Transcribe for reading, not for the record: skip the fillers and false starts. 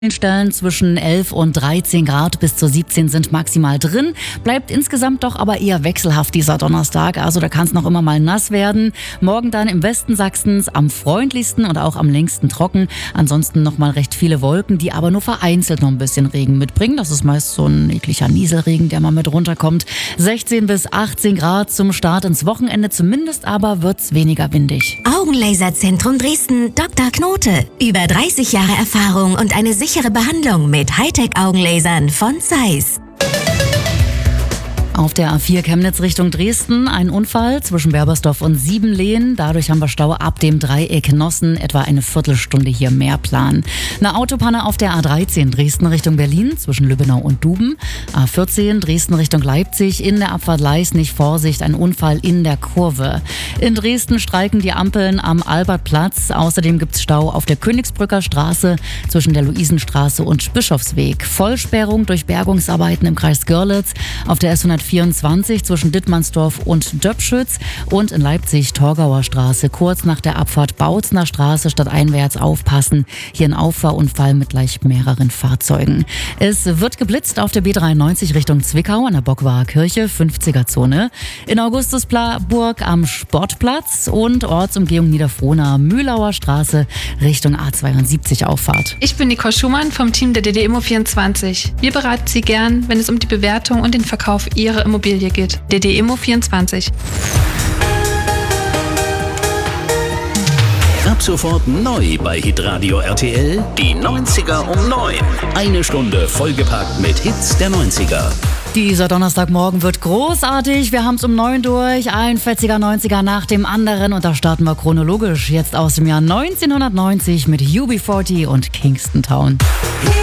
Stellen zwischen 11 und 13 Grad bis zu 17 sind maximal drin. Bleibt insgesamt doch aber eher wechselhaft dieser Donnerstag. Also da kann es noch immer mal nass werden. Morgen dann im Westen Sachsens am freundlichsten und auch am längsten trocken. Ansonsten noch mal recht viele Wolken, die aber nur vereinzelt noch ein bisschen Regen mitbringen. Das ist meist so ein ekliger Nieselregen, der mal mit runterkommt. 16 bis 18 Grad zum Start ins Wochenende. Zumindest aber wird's weniger windig. Augenlaserzentrum Dresden, Dr. Knote. Über 30 Jahre Erfahrung und eine sichere Behandlung mit Hightech-Augenlasern von Zeiss. Auf der A4 Chemnitz Richtung Dresden ein Unfall zwischen Berbersdorf und Siebenlehen. Dadurch haben wir Stau ab dem Dreieck Nossen, etwa eine Viertelstunde hier mehr Plan. Eine Autopanne auf der A13 Dresden Richtung Berlin zwischen Lübbenau und Duben. A14 Dresden Richtung Leipzig in der Abfahrt Leisnig, Vorsicht, ein Unfall in der Kurve. In Dresden streiken die Ampeln am Albertplatz. Außerdem gibt's Stau auf der Königsbrücker Straße zwischen der Luisenstraße und Bischofsweg. Vollsperrung durch Bergungsarbeiten im Kreis Görlitz auf der S124 zwischen Dittmannsdorf und Döpschütz und in Leipzig Torgauer Straße kurz nach der Abfahrt Bautzner Straße stadteinwärts aufpassen. Hier ein Auffahrunfall mit gleich mehreren Fahrzeugen. Es wird geblitzt auf der B93 Richtung Zwickau an der Bockwaarer Kirche, 50er-Zone. In Augustusburg am Sportplatz und Ortsumgehung Niederfrohna, Mühlauer Straße Richtung A72 Auffahrt. Ich bin Nicole Schumann vom Team der DD-Immo24. Wir beraten Sie gern, wenn es um die Bewertung und den Verkauf Ihrer Immobilie geht. DD-Immo24. Ab sofort neu bei Hitradio RTL, die 90er um 9. Eine Stunde vollgepackt mit Hits der 90er. Dieser Donnerstagmorgen wird großartig. Wir haben es um 9 durch. Ein fetziger 90er nach dem anderen. Und da starten wir chronologisch jetzt aus dem Jahr 1990 mit UB40 und Kingston Town.